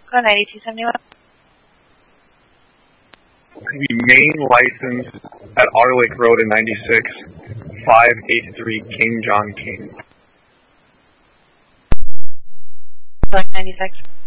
Mexico 9271. The main license at Otter Lake Road in 96, 583 King John King. 96.